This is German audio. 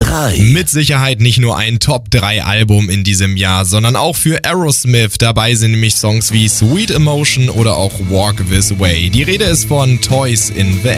3. Mit Sicherheit nicht nur ein Top-3-Album in diesem Jahr, sondern auch für Aerosmith. Dabei sind nämlich Songs wie Sweet Emotion oder auch Walk This Way. Die Rede ist von Toys in the